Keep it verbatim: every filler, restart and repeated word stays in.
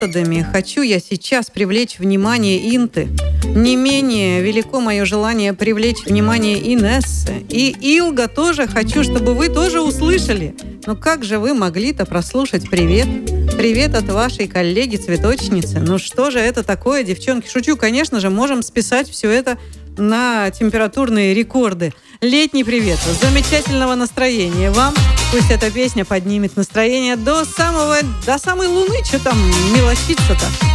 методами хочу я сейчас привлечь внимание Инты. Не менее велико мое желание привлечь внимание Инессы. И Илга тоже хочу, чтобы вы тоже услышали. Но как же вы могли-то прослушать привет? Привет от вашей коллеги-цветочницы. Ну что же это такое, девчонки? Шучу, конечно же, можем списать все это на температурные рекорды. Летний привет, замечательного настроения вам. Пусть эта песня поднимет настроение до самого, до самой луны. Что там мелочиться-то?